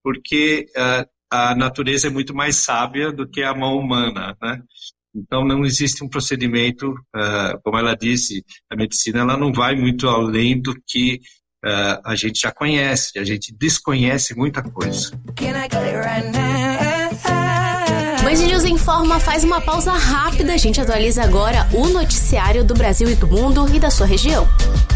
porque a natureza é muito mais sábia do que a mão humana, né? Então, não existe um procedimento, como ela disse, a medicina ela não vai muito além do que a gente já conhece, a gente desconhece muita coisa. Band News Informa faz uma pausa rápida, a gente atualiza agora o noticiário do Brasil e do mundo e da sua região.